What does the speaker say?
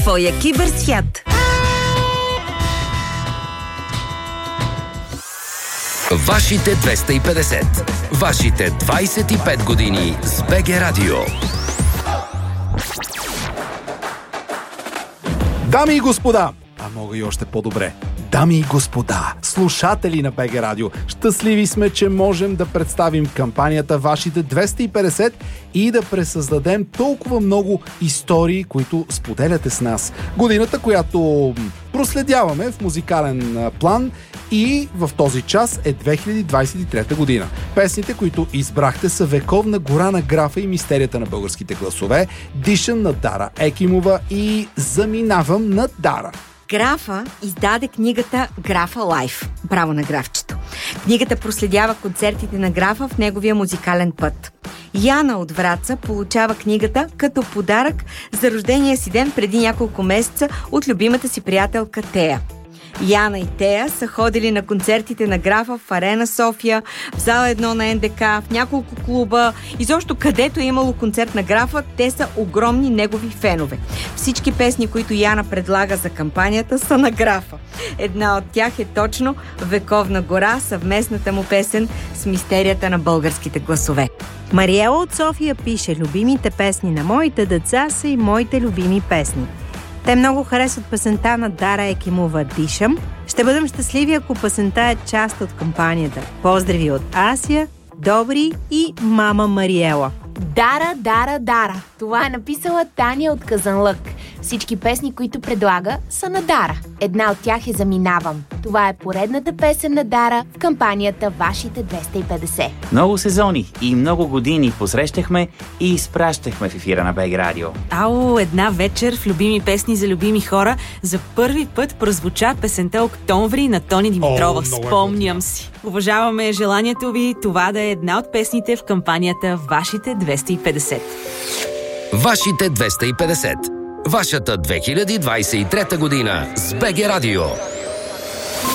Твоя киберсвят. Вашите 250. Вашите 25 години с БГ Радио. Дами и господа, а мога и още по-добре. Дами и господа, слушатели на БГ Радио, щастливи сме, че можем да представим кампанията Вашите 250 и да пресъздадем толкова много истории, които споделяте с нас. Годината, която проследяваме в музикален план, и в този час е 2023 година. Песните, които избрахте, са Вековна гора на графа и Мистерията на българските гласове, Дишам на Дара Екимова и Заминавам на Дара. Графа издаде книгата Графа Лайф. Браво на графчето. Книгата проследява концертите на графа в неговия музикален път. Яна от Враца получава книгата като подарък за рождения си ден преди няколко месеца от любимата си приятелка Тея. Яна и Тея са ходили на концертите на графа в Арена София, в зала 1 на НДК, в няколко клуба. Изобщо където е имало концерт на графа, те са огромни негови фенове. Всички песни, които Яна предлага за кампанията, са на графа. Една от тях е точно Вековна гора, съвместната му песен с Мистерията на българските гласове. Мариела от София пише: любимите песни на моите деца са и моите любими песни. Те много харесват песента на Дара Екимова «Дишам». Ще бъдем щастливи, ако песента е част от кампанията. Поздрави от Ася, Добри и мама Мариела. Дара, Дара, Дара. Това е написала Таня от Казанлък. Всички песни, които предлага, са на Дара. Една от тях е Заминавам. Това е поредната песен на Дара в кампанията Вашите 250. Много сезони и много години посрещахме и изпращахме в ефира на БГ Радио. Ало, една вечер в любими песни за любими хора за първи път прозвуча песента Октомври на Тони Димитрова. Спомням си. Уважаваме желанието ви това да е една от песните в кампанията Вашите 250. Вашите 250. Вашата 2023 година с БГ Радио.